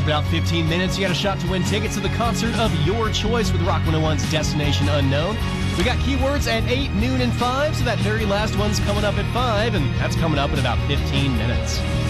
up in about 15 minutes. You got a shot to win tickets to the concert of your choice with Rock 101's Destination Unknown. We got keywords at 8, noon, and 5, so that very last one's coming up at 5, and that's coming up in about 15 minutes.